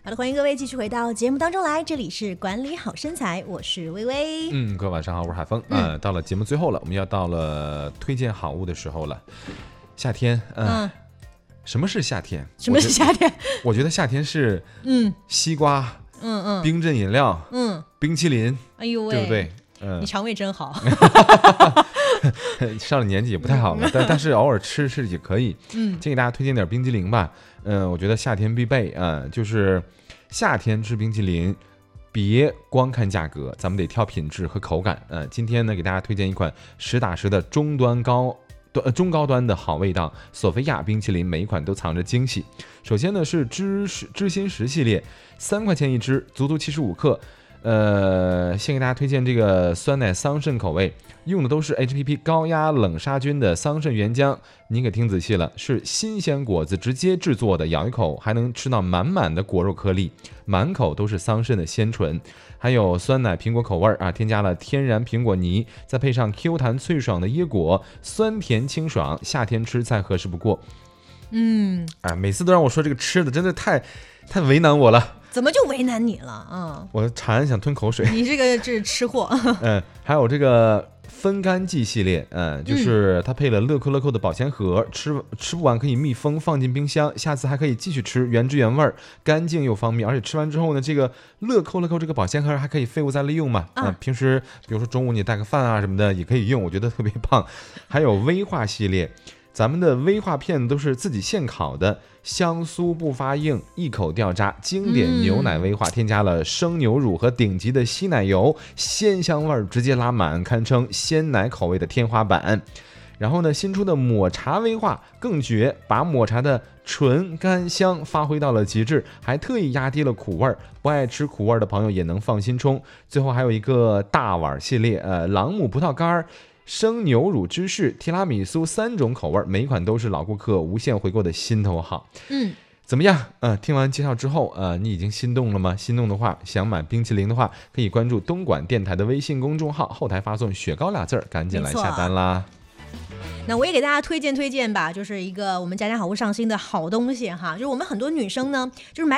好的，欢迎各位继续回到节目当中来，这里是管理好身材，我是薇薇。 各位晚上好，我是海峰。到了节目最后了，我们要到了推荐好物的时候了。夏天，什么是夏天？ 什么是夏天？ 我觉得夏天是西瓜，冰镇饮料，冰淇淋， 哎呦喂， 对不对？ 你肠胃真好。 上了年纪也不太好了，但是偶尔吃也可以。先给大家推荐点冰淇淋吧。我觉得夏天必备就是夏天吃冰淇淋，别光看价格，咱们得挑品质和口感。今天呢，给大家推荐一款实打实的中高端的好味道索菲亚冰淇淋，每一款都藏着惊喜。首先呢是芝心石系列，3块钱一支，足足75克。先给大家推荐这个酸奶桑葚口味，用的都是 HPP 高压冷杀菌的桑葚原浆。您可听仔细了，是新鲜果子直接制作的，咬一口还能吃到满满的果肉颗粒，满口都是桑葚的鲜醇。还有酸奶苹果口味添加了天然苹果泥，再配上 Q 弹脆爽的椰果，酸甜清爽，夏天吃再合适不过。每次都让我说这个吃的，真的太为难我了。 怎么就为难你了？ 我馋想吞口水。 你这是吃货。 还有这个分干剂系列，就是它配了乐扣的保鲜盒，吃不完可以密封放进冰箱，下次还可以继续吃，原汁原味，干净又方便。而且吃完之后呢，这个乐扣这个保鲜盒还可以废物再利用嘛。平时比如说中午你带个饭什么的也可以用，我觉得特别棒。还有威化系列。咱们的威化片都是自己现烤的，香酥不发硬，一口掉渣，经典牛奶威化，添加了生牛乳和顶级的稀奶油，鲜香味直接拉满，堪称鲜奶口味的天花板。然后呢，新出的抹茶威化更绝，把抹茶的纯干香发挥到了极致，还特意压低了苦味，不爱吃苦味的朋友也能放心冲。最后还有一个大碗系列，朗姆葡萄干、生牛乳芝士、提拉米苏3种口味，每一款都是老顾客无限回购的心头好。怎么样？听完介绍之后，你已经心动了吗？心动的话，想买冰淇淋的话，可以关注东莞电台的微信公众号，后台发送雪糕2字，赶紧来下单啦。 那我也给大家推荐吧，就是一个我们家家好物上新的好东西哈，就是我们很多女生呢，就是买